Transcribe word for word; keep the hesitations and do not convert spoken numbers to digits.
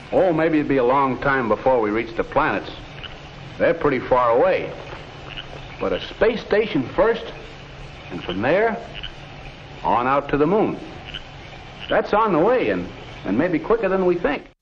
Oh, maybe it'd be a long time before we reach the planets. They're pretty far away. But a space station first, and from there, on out to the moon. That's on the way, and, and maybe quicker than we think.